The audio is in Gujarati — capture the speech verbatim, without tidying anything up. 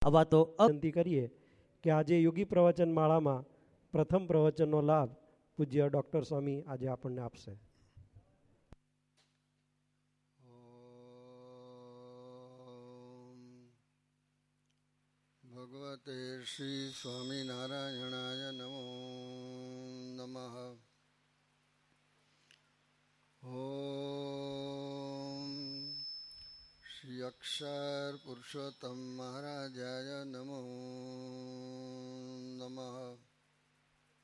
આ વાતો વિનંતી કરીએ કે આજે યોગી પ્રવચન માળામાં પ્રથમ પ્રવચનનો લાભ પૂજ્ય ડૉક્ટર સ્વામી આજે આપણને આપશે. ભગવતે શ્રી સ્વામિનારાયણાય નમો નમઃ. ઓમ શ્રી અક્ષર પુરુષોત્તમ મહારાજાય નમો નમઃ.